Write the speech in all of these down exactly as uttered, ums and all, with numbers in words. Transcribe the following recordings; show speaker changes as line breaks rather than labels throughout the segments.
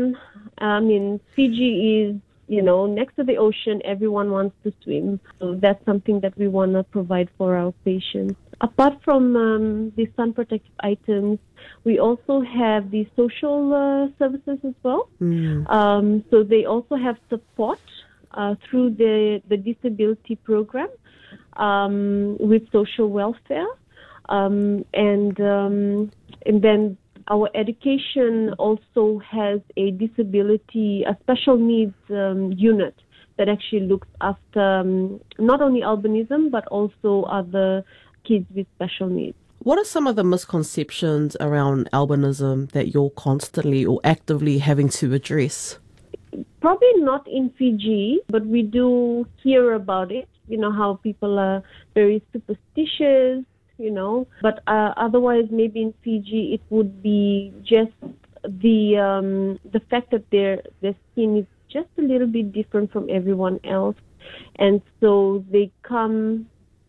everyone, I mean, Fiji is, you know, next to the ocean, everyone wants to swim. So that's something that we want to provide for our patients. Apart from um, the sun protective items, we also have the social uh, services as well.
Mm.
Um, so they also have support uh, through the, the disability program um, with social welfare. Um, and um, and then our education also has a disability, a special needs um, unit that actually looks after um, not only albinism, but also other kids with special needs.
What are some of the misconceptions around albinism that you're constantly or actively having to address?
Probably not in Fiji, but we do hear about it. You know, how people are very superstitious, you know, but uh, otherwise maybe in Fiji it would be just the um, the fact that their their skin is just a little bit different from everyone else, and so they come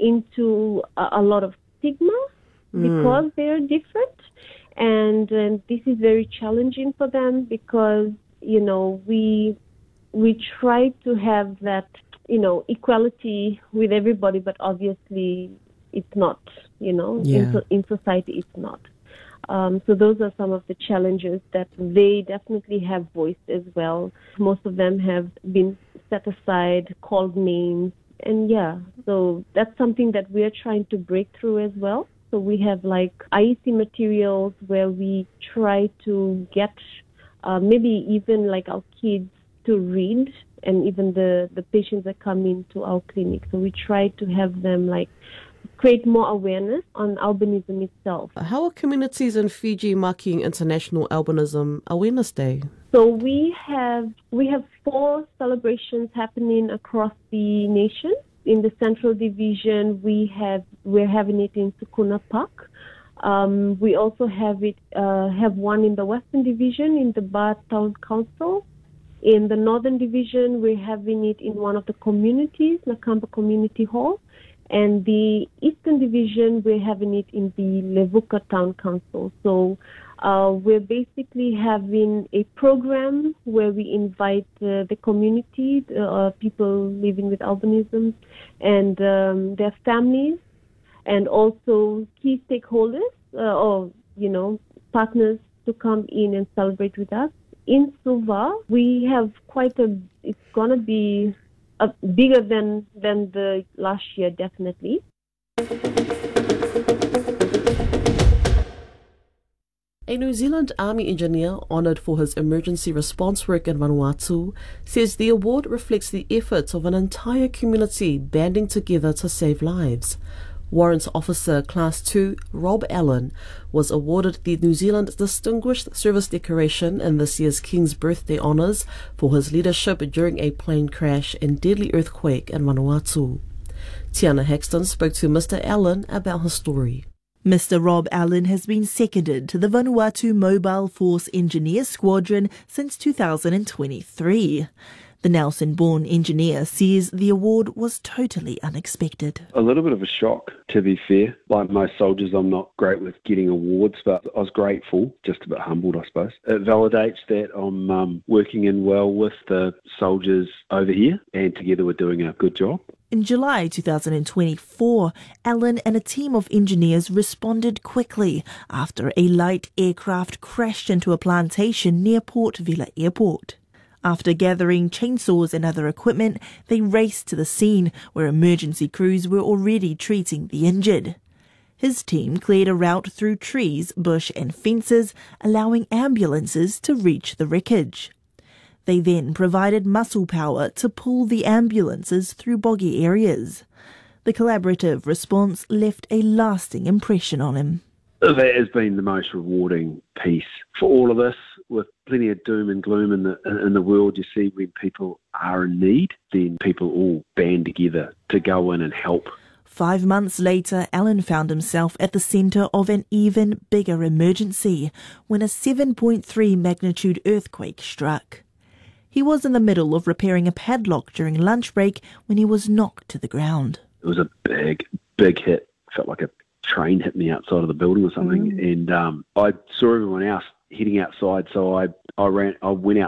into a, a lot of stigma because mm. they're different, and, and this is very challenging for them because, you know, we we try to have that, you know, equality with everybody, but obviously it's not, you know,
yeah.
in, in society it's not. Um, so those are some of the challenges that they definitely have voiced as well. Most of them have been set aside, called names, and yeah, so that's something that we are trying to break through as well. So we have like I E C materials where we try to get uh, maybe even like our kids to read, and even the, the patients that come into our clinic. So we try to have them like create more awareness on albinism itself.
How are communities in Fiji marking International Albinism Awareness Day?
So we have we have four celebrations happening across the nation. In the Central Division, we have we're having it in Sukuna Park. Um, we also have it uh, have one in the Western Division in the Bar Town Council. In the Northern Division, we're having it in one of the communities, Nakamba Community Hall. And the Eastern Division, we're having it in the Levuka Town Council. So uh, we're basically having a program where we invite uh, the community, uh, people living with albinism, and um, their families, and also key stakeholders uh, or, you know, partners to come in and celebrate with us. In Suva, we have quite a, it's going to be Uh, bigger than, than the last year, definitely.
A New Zealand Army engineer honoured for his emergency response work in Vanuatu says the award reflects the efforts of an entire community banding together to save lives. Warrant Officer Class two Rob Allen was awarded the New Zealand Distinguished Service Decoration in this year's King's Birthday Honours for his leadership during a plane crash and deadly earthquake in Vanuatu. Tiana Hexton spoke to Mister Allen about his story.
Mister Rob Allen has been seconded to the Vanuatu Mobile Force Engineer Squadron since two thousand twenty-three. The Nelson-born engineer says the award was totally unexpected.
A little bit of a shock, to be fair. Like most soldiers, I'm not great with getting awards, but I was grateful, just a bit humbled, I suppose. It validates that I'm um, working in well with the soldiers over here, and together we're doing a good job.
In July two thousand twenty-four, Allen and a team of engineers responded quickly after a light aircraft crashed into a plantation near Port Vila Airport. After gathering chainsaws and other equipment, they raced to the scene where emergency crews were already treating the injured. His team cleared a route through trees, bush and fences, allowing ambulances to reach the wreckage. They then provided muscle power to pull the ambulances through boggy areas. The collaborative response left a lasting impression on him.
That has been the most rewarding piece for all of us. With plenty of doom and gloom in the in the world, you see when people are in need, then people all band together to go in and help.
Five months later, Allen found himself at the centre of an even bigger emergency when a seven point three magnitude earthquake struck. He was in the middle of repairing a padlock during lunch break when he was knocked to the ground.
It was a big, big hit. Felt like a train hit me outside of the building or something, mm. and um, I saw everyone else heading outside, so I, I ran, I went out